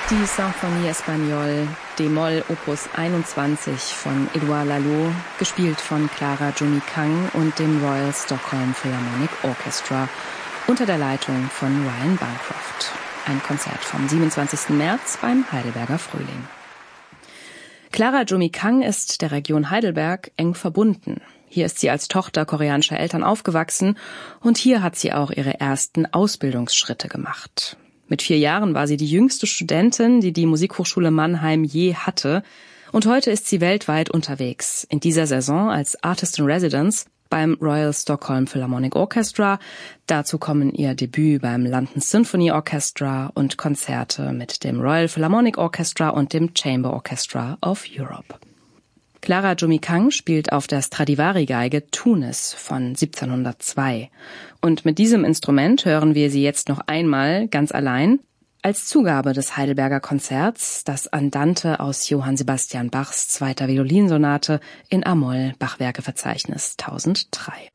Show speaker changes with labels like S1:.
S1: Die Symphonie Espagnole d-Moll Opus 21 von Edouard Laloux, gespielt von Clara Jumi Kang und dem Royal Stockholm Philharmonic Orchestra unter der Leitung von Ryan Bancroft. Ein Konzert vom 27. März beim Heidelberger Frühling. Clara Jumi Kang ist der Region Heidelberg eng verbunden. Hier ist sie als Tochter koreanischer Eltern aufgewachsen und hier hat sie auch ihre ersten Ausbildungsschritte gemacht. Mit 4 Jahren war sie die jüngste Studentin, die die Musikhochschule Mannheim je hatte. Und heute ist sie weltweit unterwegs. In dieser Saison als Artist in Residence beim Royal Stockholm Philharmonic Orchestra. Dazu kommen ihr Debüt beim London Symphony Orchestra und Konzerte mit dem Royal Philharmonic Orchestra und dem Chamber Orchestra of Europe. Clara Jumi Kang spielt auf der Stradivari-Geige Tunis von 1702. Und mit diesem Instrument hören wir sie jetzt noch einmal ganz allein als Zugabe des Heidelberger Konzerts, das Andante aus Johann Sebastian Bachs 2. Violinsonate in A-Moll, Bachwerkeverzeichnis 1003.